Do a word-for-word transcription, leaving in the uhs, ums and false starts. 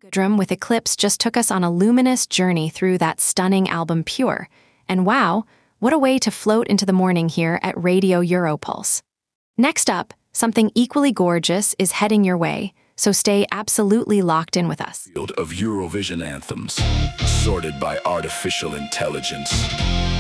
Drum with Eclipse just took us on a luminous journey through that stunning album Pure. And wow, what a way to float into the morning here at Radio Europulse. Next up, something equally gorgeous is heading your way, so stay absolutely locked in with us. Field of Eurovision anthems, sorted by artificial intelligence.